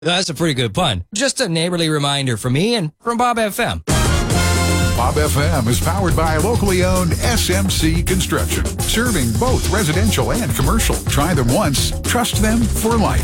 That's a pretty good pun. Just a neighborly reminder from me and from Bob FM. Bob FM is powered by locally owned SMC Construction, serving both residential and commercial. Try them once, trust them for life.